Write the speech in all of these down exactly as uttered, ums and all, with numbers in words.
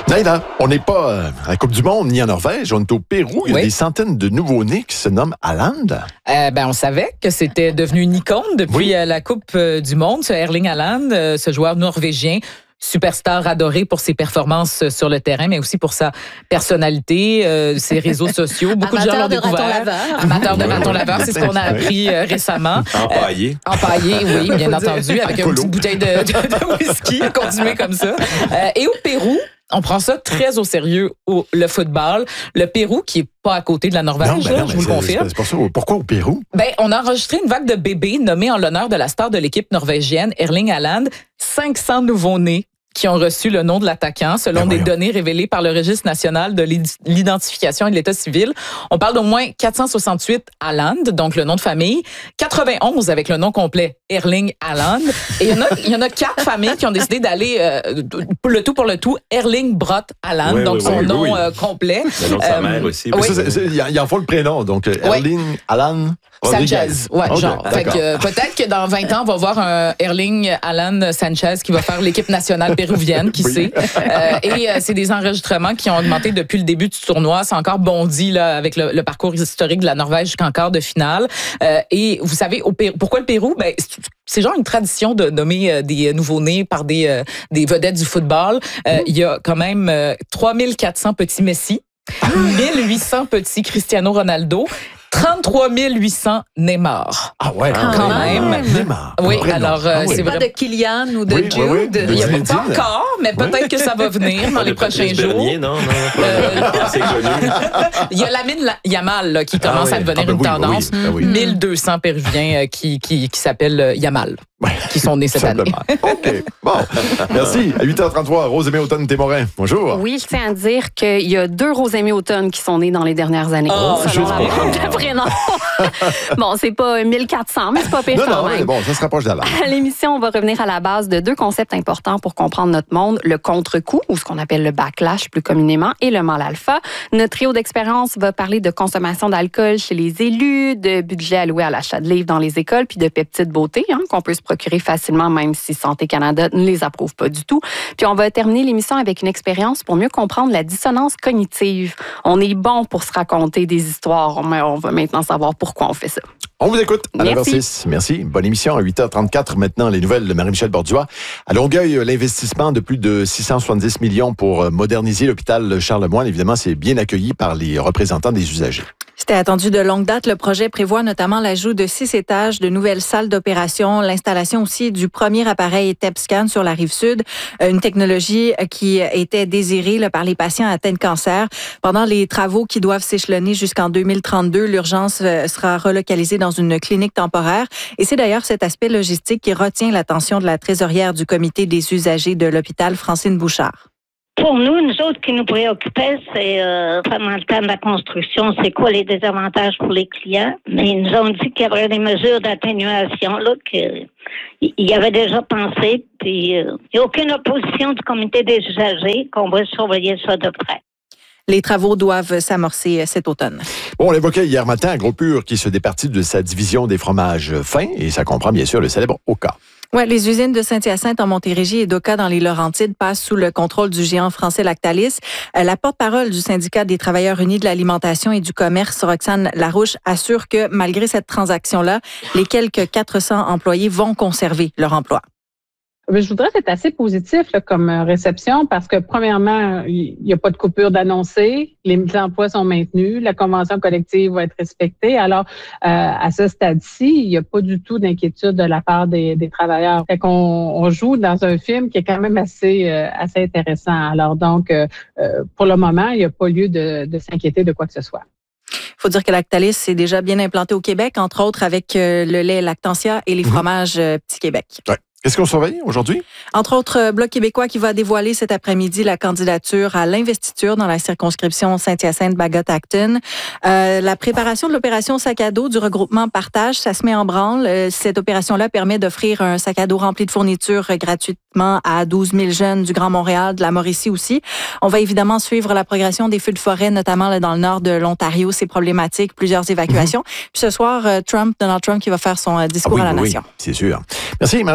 Naïla, on n'est pas euh, à la Coupe du Monde ni en Norvège, on est au Pérou. Il y a Oui. des centaines de nouveaux-nés qui se nomment Haaland. Euh, ben, on savait que c'était devenu une icône depuis Oui. euh, la Coupe euh, du Monde, ce Erling Haaland, euh, ce joueur norvégien. Superstar adoré pour ses performances euh, sur le terrain, mais aussi pour sa personnalité, euh, ses réseaux sociaux. Beaucoup de gens l'ont Amateur de découvert. raton laveur. Amateur de Oui, raton oui. laveur, c'est ce qu'on a appris euh, récemment. Empaillé. Euh, empaillé, oui, bien entendu, avec une Alcoolo. petite bouteille de, de, de whisky, continuer comme ça. Euh, et au Pérou, on prend ça très au sérieux, au, le football. Le Pérou, qui est pas à côté de la Norvège, ben là, non, je mais vous le c'est- confirme. C'est pas ça. Pourquoi au Pérou? Ben, on a enregistré une vague de bébés nommés en l'honneur de la star de l'équipe norvégienne, Erling Haaland. cinq cents nouveaux-nés qui ont reçu le nom de l'attaquant, selon Ben des voyons. données révélées par le Registre national de l'identification et de l'état civil. On parle d'au moins quatre cent soixante-huit Haaland, donc le nom de famille, quatre-vingt-onze avec le nom complet Erling Haaland. Et il y en a, il y en a quatre familles qui ont décidé d'aller euh, pour le tout pour le tout Erling Brot Haaland, Oui, donc oui, son oui, nom oui. euh, complet. Le nom de sa Euh, mère aussi. oui. Ça, c'est- c'est- Il en- il en faut le prénom, donc euh, Oui. Erling Haaland Sanchez, Rodriguez. ouais, Ok, genre. Fait d'accord. que, euh, peut-être que dans vingt ans, on va voir un Erling Haaland Sanchez qui va faire l'équipe nationale péruvienne, qui Oui. sait. Euh, et euh, c'est des enregistrements qui ont augmenté depuis le début du tournoi. C'est encore bondi là avec le, le parcours historique de la Norvège jusqu'en quart de finale. Euh, et vous savez, au Pérou, pourquoi le Pérou? Ben, c'est- c'est genre une tradition de nommer euh, des nouveaux-nés par des, euh, des vedettes du football. Euh, Il y a quand même euh, trois mille quatre cents petits Messi, mille huit cents petits Cristiano Ronaldo, trente-trois mille huit cents Neymar. Ah ouais, Quand même. Neymar. Oui, Un prénom. alors, euh, Ah oui. c'est Pas vrai. de Kylian ou de Oui, oui, Jude. oui. Il n'y a Zinedine. pas encore, mais peut-être que ça va venir dans les prochains jours. Bernier, non, non, Euh, pas assez connu. Il y a Lamine La- Yamal là, qui commence oui. à devenir Ah ben une oui, tendance. oui, oui, ben oui. mille deux cents Péruviens euh, qui, qui, qui s'appellent euh, Yamal, Ouais. qui sont nés cette année. Simplement. OK. Bon. Merci. À huit heures trente-trois, Rosemée Automne-Témorin. Bonjour. Oui, je tiens à dire qu'il y a deux Rosémie Automne qui sont nés dans les dernières années. Oh, selon juste la pour règle de prénom. Bon, c'est pas mille quatre cents, mais c'est pas pire Non, quand non, mais même. bon, ça se rapproche d'avant. À l'émission, on va revenir à la base de deux concepts importants pour comprendre notre monde, le contre-coup, ou ce qu'on appelle le backlash plus communément, et le mal alpha. Notre trio d'expérience va parler de consommation d'alcool chez les élus, de budget alloué à l'achat de livres dans les écoles, puis de peptides beauté, hein, qu'on peut se procurer facilement, même si Santé Canada ne les approuve pas du tout. Puis on va terminer l'émission avec une expérience pour mieux comprendre la dissonance cognitive. On est bon pour se raconter des histoires, mais on va maintenant savoir pourquoi on fait ça. On vous écoute à Merci. neuf heures six. Merci. Bonne émission à huit heures trente-quatre. Maintenant, les nouvelles de Marie-Michel Bordua. À Longueuil, l'investissement de plus de six cent soixante-dix millions pour moderniser l'hôpital Charlemagne. Évidemment, c'est bien accueilli par les représentants des usagers. C'était attendu de longue date. Le projet prévoit notamment l'ajout de six étages, de nouvelles salles d'opération, l'installation aussi du premier appareil T E P scan sur la rive sud, une technologie qui était désirée là, par les patients atteints de cancer. Pendant les travaux qui doivent s'échelonner jusqu'en deux mille trente-deux, l'urgence sera relocalisée dans une clinique temporaire. Et c'est d'ailleurs cet aspect logistique qui retient l'attention de la trésorière du comité des usagers de l'hôpital, Francine Bouchard. Pour nous, nous autres, qui nous préoccupait, c'est euh, vraiment le temps de la construction, c'est quoi les désavantages pour les clients. Mais ils nous ont dit qu'il y avait des mesures d'atténuation, là, qu'il y avait déjà pensé, puis euh, il n'y a aucune opposition du comité des usagers, qu'on va surveiller ça de près. Les travaux doivent s'amorcer cet automne. Bon, on l'évoquait hier matin, Gros Pur qui se départit de sa division des fromages fins, et ça comprend bien sûr le célèbre Oka. Ouais, les usines de Saint-Hyacinthe en Montérégie et d'Oka dans les Laurentides passent sous le contrôle du géant français Lactalis. Euh, la porte-parole du syndicat des travailleurs unis de l'alimentation et du commerce, Roxane Larouche, assure que malgré cette transaction-là, les quelques quatre cents employés vont conserver leur emploi. Je voudrais être assez positif là, comme réception parce que, premièrement, il n'y a pas de coupure d'annoncer, les emplois sont maintenus, la convention collective va être respectée. Alors, euh, à ce stade-ci, il n'y a pas du tout d'inquiétude de la part des, des travailleurs. Fait qu'on on joue dans un film qui est quand même assez, euh, assez intéressant. Alors, donc, euh, pour le moment, il n'y a pas lieu de, de s'inquiéter de quoi que ce soit. Il faut dire que Lactalis est déjà bien implanté au Québec, entre autres avec euh, le lait Lactantia et les fromages euh, Petit Québec. Ouais. Qu'est-ce qu'on surveille aujourd'hui? Entre autres, euh, Bloc québécois qui va dévoiler cet après-midi la candidature à l'investiture dans la circonscription Saint-Hyacinthe-Bagot-Acton. Euh, la préparation de l'opération sac à dos du regroupement Partage, ça se met en branle. Euh, cette opération-là permet d'offrir un sac à dos rempli de fournitures euh, gratuitement à douze mille jeunes du Grand Montréal, de la Mauricie aussi. On va évidemment suivre la progression des feux de forêt, notamment là, dans le nord de l'Ontario. C'est problématique, plusieurs évacuations. Mm-hmm. Puis ce soir, euh, Trump, Donald Trump qui va faire son euh, discours ah oui, à la oui, nation. Oui, c'est sûr. Merci, Mme Michel. Bonne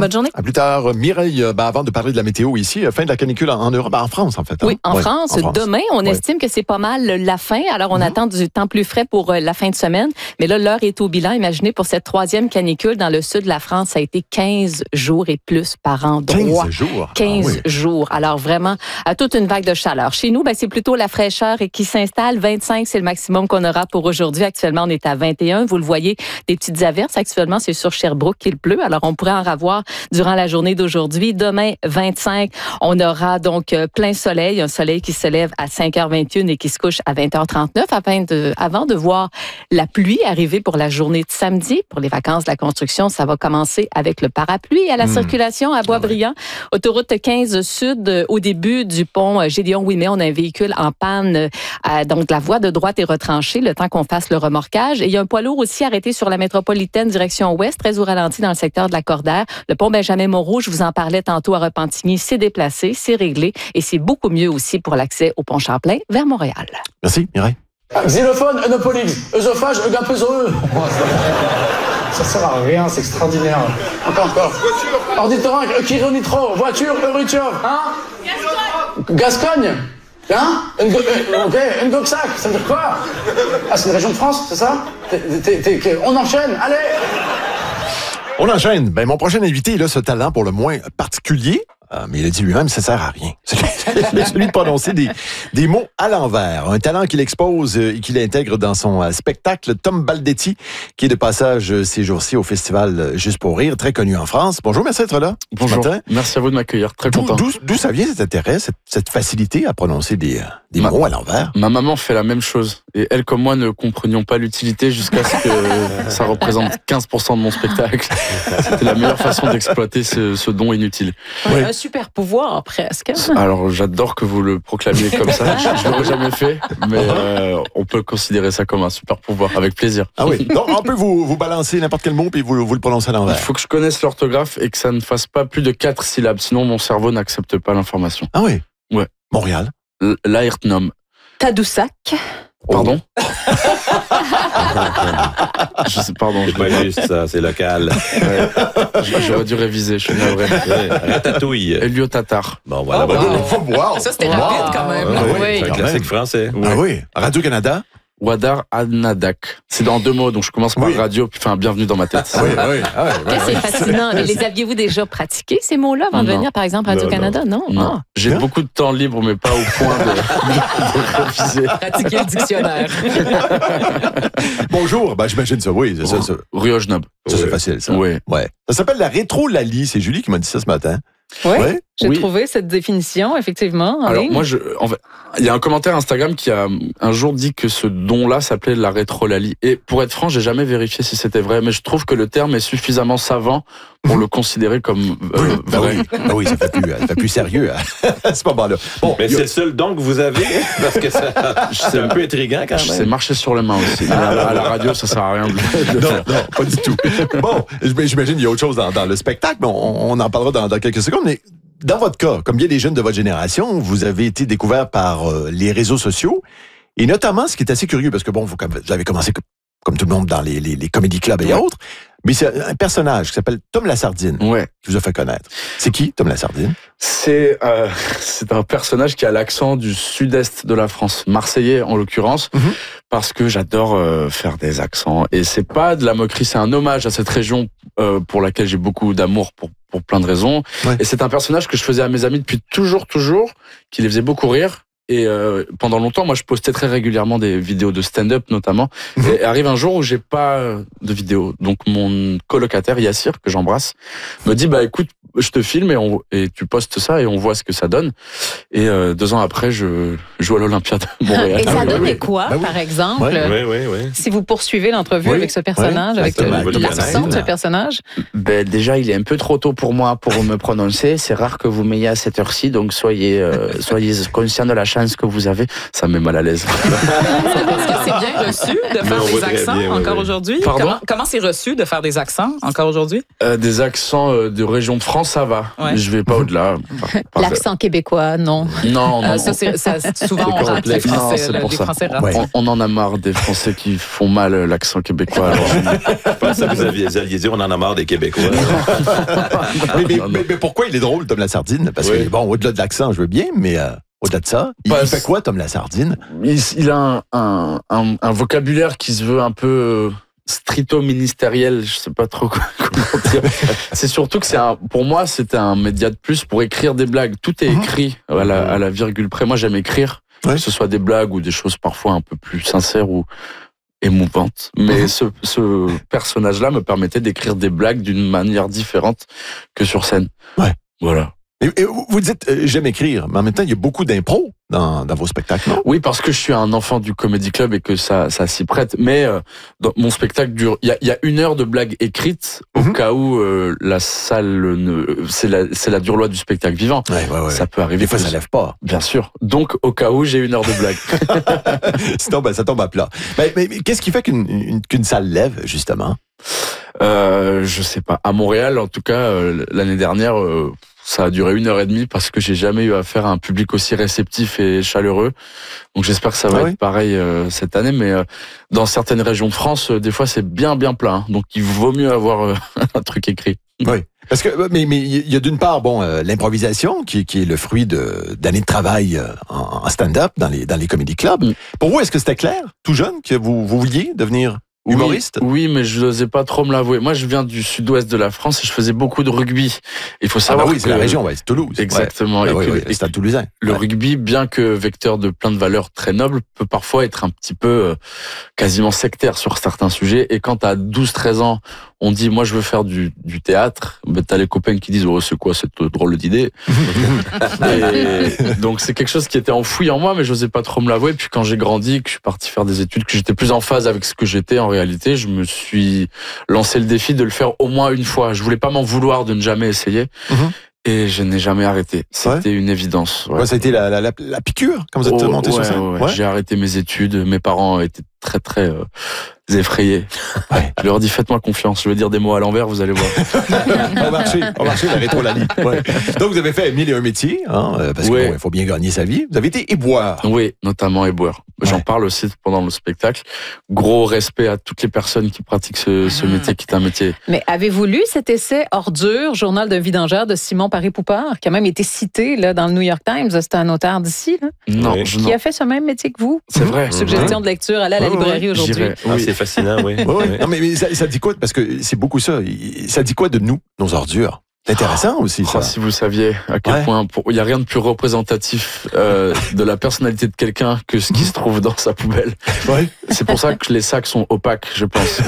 Bonne journée. À plus tard. Mireille, ben, avant de parler de la météo ici, fin de la canicule en, en Europe, ben, en France en fait. Hein? Oui, en, ouais, France, en France. Demain, on ouais. estime que c'est pas mal la fin. Alors, on mm-hmm. attend du temps plus frais pour la fin de semaine. Mais là, l'heure est au bilan. Imaginez, pour cette troisième canicule dans le sud de la France, ça a été quinze jours et plus par endroit. quinze jours? quinze ah, oui. jours. Alors, vraiment, à toute une vague de chaleur. Chez nous, ben, c'est plutôt la fraîcheur qui s'installe. vingt-cinq, c'est le maximum qu'on aura pour aujourd'hui. Actuellement, on est à vingt et un. Vous le voyez, des petites averses. Actuellement, c'est sur Sherbrooke qu'il pleut. Alors, on pourrait en avoir durant la journée d'aujourd'hui. Demain, vingt-cinq, on aura donc plein soleil. Un soleil qui se lève à cinq heures vingt et une et qui se couche à vingt heures trente-neuf afin de, avant de voir la pluie arriver pour la journée de samedi. Pour les vacances de la construction, ça va commencer avec le parapluie à la mmh. circulation à Boisbriand. Autoroute quinze Sud, au début du pont Gédéon-Ouimet, on a un véhicule en panne. Euh, donc, la voie de droite est retranchée le temps qu'on fasse le remorquage. Et il y a un poids lourd aussi arrêté sur la métropolitaine direction ouest, très au ralenti dans le secteur de la Cordaire. Le pont Benjamin-Moreau, je vous en parlais tantôt à Repentigny, c'est déplacé, c'est réglé et c'est beaucoup mieux aussi pour l'accès au pont Champlain vers Montréal. Merci, Mireille. Xylophone, œnopolygue, œsophage, œgapéseux. Ça sert à rien, c'est extraordinaire. Encore, encore. Ornithorynque, euchirionitro, voiture, eurutium. Hein? Gascogne. Gascogne. Hein? Ok, Ngoxac, ça veut dire quoi? Ah, c'est une région de France, c'est ça? t'es, t'es, t'es, On enchaîne, allez! On enchaîne. Ben, mon prochain invité, il a ce talent pour le moins particulier, euh, mais il a dit lui-même, ça sert à rien. C'est celui de prononcer des, des mots à l'envers. Un talent qu'il expose et qu'il intègre dans son euh, spectacle. Tom Baldetti, qui est de passage euh, ces jours-ci au festival Juste pour rire, très connu en France. Bonjour, merci d'être là. Bonjour, merci à vous de m'accueillir, très d'où, content. D'où, d'où ça vient cet intérêt, cette, cette facilité à prononcer des, euh, des ma, mots à l'envers? Ma maman fait la même chose. Et elle comme moi ne comprenions pas l'utilité jusqu'à ce que ça représente quinze pour cent de mon spectacle. C'était la meilleure façon d'exploiter ce, ce don inutile. Oui. Un super pouvoir, presque. Alors, j'adore que vous le proclamiez comme ça. Je ne l'aurais jamais fait, mais euh, on peut considérer ça comme un super pouvoir, avec plaisir. Ah oui, donc on peut vous, vous balancer n'importe quel mot puis vous, vous le prononcer à l'envers. Il faut que je connaisse l'orthographe et que ça ne fasse pas plus de quatre syllabes, sinon mon cerveau n'accepte pas l'information. Ah oui? Ouais. Montréal. L- L'Ayrtnum. Tadoussac. Pardon? je sais, pardon. C'est pas juste ça, c'est local. Ouais. J'aurais dû réviser, je suis navré. Ouais, ratatouille. Elio Tatar. Bon, voilà. Oh, bon. wow. wow. Ça, c'était wow. rapide quand même. Ah, oui, oui. C'est un classique français. Ah oui. Radio-Canada. Wadar Anadak. C'est dans deux mots, donc je commence par oui. radio, puis enfin, bienvenue dans ma tête. Ah oui, oui. Ah oui, oui, c'est oui. fascinant. Mais les aviez-vous déjà pratiqués, ces mots-là, avant non. de venir, par exemple, à Radio-Canada? Non. non. non. Ah. J'ai Bien. beaucoup de temps libre, mais pas au point de, de, de réviser. Pratiquer le dictionnaire. Bonjour. Ben, j'imagine ça, oui. C'est ça, ça. Rue Ojnob. Ça, oui. c'est facile, ça. Oui. Ouais. Ça s'appelle la rétro-lalie. C'est Julie qui m'a dit ça ce matin. Oui, ouais. j'ai oui. trouvé cette définition, effectivement. Alors, ligne. moi, je, en fait, il y a un commentaire Instagram qui a un jour dit que ce don-là s'appelait la rétrolalie. Et pour être franc, j'ai jamais vérifié si c'était vrai, mais je trouve que le terme est suffisamment savant pour le considérer comme euh, oui, vrai. Bah oui, bah oui, ça fait plus, ça fait plus sérieux à ce moment-là. Bon, mais c'est le seul don que vous avez, parce que ça, c'est un peu intriguant quand même. C'est marcher sur les mains aussi. À la, à la radio, ça sert à rien de, de non, faire. Non, pas du tout. Bon, j'imagine qu'il y a autre chose dans, dans le spectacle, mais on, on en parlera dans, dans quelques secondes. Mais dans votre cas, comme bien des jeunes de votre génération, vous avez été découvert par euh, les réseaux sociaux, et notamment, ce qui est assez curieux, parce que bon, vous, vous avez commencé comme tout le monde dans les, les, les comédie clubs et ouais. autres, mais c'est un personnage qui s'appelle Tom Lasardine ouais. qui vous a fait connaître. C'est qui, Tom Lasardine? C'est euh, c'est un personnage qui a l'accent du sud-est de la France, marseillais en l'occurrence, mm-hmm. parce que j'adore euh, faire des accents. Et c'est pas de la moquerie, c'est un hommage à cette région euh, pour laquelle j'ai beaucoup d'amour pour pour plein de raisons. Ouais. Et c'est un personnage que je faisais à mes amis depuis toujours, toujours, qui les faisait beaucoup rire. Et euh, pendant longtemps, moi, je postais très régulièrement des vidéos de stand-up, notamment. Mmh. Et arrive un jour où j'ai pas de vidéo. Donc, mon colocataire, Yassir, que j'embrasse, me dit, bah, écoute, je te filme et, on, et tu postes ça et on voit ce que ça donne. Et euh, deux ans après, je joue à l'Olympia de Montréal. Et ça ah, donnait oui, quoi, bah, oui. par exemple? Oui, oui, oui, oui. Si vous poursuivez l'entrevue oui. avec ce personnage, oui. avec le, l'accent de ce personnage? Ben, déjà, il est un peu trop tôt pour moi pour me prononcer. C'est rare que vous m'ayez à cette heure-ci, donc soyez, euh, soyez conscient de la chance que vous avez. Ça me met mal à l'aise. Est-ce que c'est bien reçu de faire des accents bien, encore oui. aujourd'hui? Pardon? Comment, comment c'est reçu de faire des accents encore aujourd'hui? Euh, des accents euh, de région de France. France, ça va. Ouais. Je vais pas au-delà. Par- par- L'accent québécois, non. Non, non. Euh, ça, c'est, ça, souvent, on rate les Non, Français. c'est là, pour les ça. Français ratent. Ouais. On, on en a marre des Français qui font mal euh, l'accent québécois. Alors, Je pense que vous aviez, vous alliez dire on en a marre des Québécois. mais, mais, non, non. mais- mais pourquoi il est drôle, Tom Lasardine? Parce Oui. que, bon, au-delà de l'accent, je veux bien, mais euh, au-delà de ça, il, Bah, il fait quoi, Tom Lasardine? il, il a un, un, un, un vocabulaire qui se veut un peu euh, stricto-ministériel, je sais pas trop quoi- comment dire. C'est surtout que c'est un, pour moi, c'était un média de plus pour écrire des blagues. Tout est Mhm. écrit à la, à la virgule près. Moi, j'aime écrire, Ouais. que ce soit des blagues ou des choses parfois un peu plus sincères ou émouvantes. Mais Mhm. ce, ce personnage-là me permettait d'écrire des blagues d'une manière différente que sur scène. Ouais. Voilà. Et, et vous vous dites, euh, j'aime écrire, mais en même temps, il y a beaucoup d'impro dans, dans vos spectacles, non? Oui, parce que je suis un enfant du Comedy Club et que ça, ça s'y prête. Mais euh, dans mon spectacle dure. Il y a, il y a une heure de blagues écrites au Mhm. cas où euh, la salle ne. C'est la, c'est la dure loi du spectacle vivant. Ouais, ouais, ouais. Ça peut arriver. Des fois, que- ça lève pas. Bien sûr. Donc, au cas où, j'ai une heure de blagues. Sinon, ben, ça tombe à plat. Mais, mais- mais qu'est-ce qui fait qu'une une- qu'une salle lève, justement? euh, je sais pas. À Montréal, en tout cas, euh, l'année dernière. Euh, ça a duré une heure et demie parce que j'ai jamais eu affaire à un public aussi réceptif et chaleureux. Donc j'espère que ça va Ah être oui? pareil euh, cette année. Mais euh, dans certaines régions de France, euh, des fois c'est bien bien plein. hein. Donc il vaut mieux avoir euh, un truc écrit. Oui. Parce que, mais, mais il y a d'une part, bon, euh, l'improvisation, qui, qui est le fruit de, d'années de travail euh, en, en stand-up dans les, dans les comedy clubs. Mm. Pour vous, est-ce que c'était clair, tout jeune, que vous, vous vouliez devenir humoriste? Oui, oui, mais je n'osais pas trop me l'avouer. Moi, je viens du sud-ouest de la France et je faisais beaucoup de rugby. Il faut Ah savoir bah oui, que c'est la région, ouais, c'est Toulouse. Exactement. Ouais. Et Ah oui, que oui, le- le stade toulousain. le Ouais. rugby, bien que vecteur de plein de valeurs très nobles, peut parfois être un petit peu euh, quasiment sectaire sur certains sujets. Et quand à douze treize ans, on dit, moi, je veux faire du, du théâtre, ben, t'as les copains qui disent, oh, c'est quoi cette drôle d'idée? Et donc, c'est quelque chose qui était enfoui en moi, mais j'osais pas trop me l'avouer. Puis quand j'ai grandi, que je suis parti faire des études, que j'étais plus en phase avec ce que j'étais en réalité, je me suis lancé le défi de le faire au moins une fois. Je voulais pas m'en vouloir de ne jamais essayer. Mhm. Et je n'ai jamais arrêté. C'était une évidence. ouais. Ouais, ça a été la, la, la, la piqûre quand vous êtes Oh, monté ouais, sur scène? ouais, ouais. Ouais. J'ai arrêté mes études. Mes parents étaient très, très euh, effrayés. Ouais. Je leur ai dit, faites-moi confiance. Je vais dire des mots à l'envers, vous allez voir. On va marcher, on va marcher la rétro-lanie. Ouais. Donc, vous avez fait mille et un métiers, hein, euh, parce qu'il Ouais. faut bien gagner sa vie. Vous avez été éboueur. Oui, notamment éboueur. J'en Ouais. parle aussi pendant le spectacle. Gros respect à toutes les personnes qui pratiquent ce, ce métier, qui est un métier. Mais avez-vous lu cet essai Ordure, journal d'un vidangeur de Simon Paré-Poupard, qui a même été cité là, dans le New York Times? C'est un auteur d'ici, là, Non, Oui. je qui non. a fait ce même métier que vous. C'est vrai. Suggestion de lecture, allez à la Ouais, ouais, librairie ouais. aujourd'hui. J'irai. Ah, Oui. c'est fascinant, oui. Ouais, ouais. Oui. Non, mais, mais ça, ça dit quoi? Parce que c'est beaucoup ça. Il- Ça dit quoi de nous, nos ordures? C'est intéressant aussi, Oh, ça. si vous saviez à quel Ouais. point pour- il n'y a rien de plus représentatif euh, de la personnalité de quelqu'un que ce qui se trouve dans sa poubelle. Ouais. C'est pour ça que les sacs sont opaques, je pense.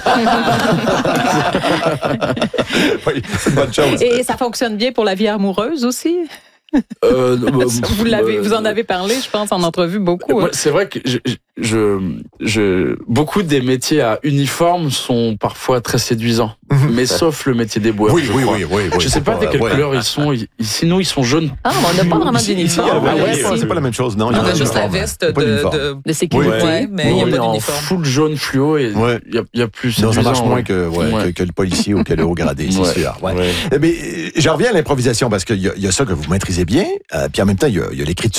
Oui, c'est une bonne chose. Et ça fonctionne bien pour la vie amoureuse aussi? Euh, euh, Vous, l'avez, euh, vous en avez parlé, je pense, en entrevue beaucoup. Moi, hein. c'est vrai que je, je, je, beaucoup des métiers à uniforme sont parfois très séduisants, Mhm. mais sauf le métier des boueurs. Oui, je oui, crois. oui, oui, oui. Je sais pas de quelle couleur ils sont. Ils- sinon, ils sont jaunes. Ah, mais on n'a pas vraiment Ici, d'uniforme. ici, Ah ah, ouais, oui, si. c'est pas la même chose, non. On il y a un juste la uniforme. veste Il y a pas de, d'uniforme. de, De sécurité. Ouais, mais il n'y a Oui, pas en d'uniforme. full jaune fluo et il Ouais. y, a, il y a plus. Non, ça séduisant, marche moins ouais. que, ouais, Ouais. que, que le policier ou que le haut gradé, c'est Ouais. sûr. Ouais. Ouais. Eh bien, je reviens à l'improvisation parce qu'il y, a- il y a ça que vous maîtrisez bien, euh, puis en même temps, il y a, il y a l'écriture.